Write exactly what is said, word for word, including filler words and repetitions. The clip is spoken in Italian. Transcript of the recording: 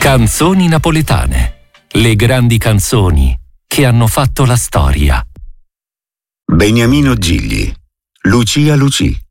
Canzoni napoletane. Le grandi canzoni che hanno fatto la storia. Beniamino Gigli, Lucia Lucia.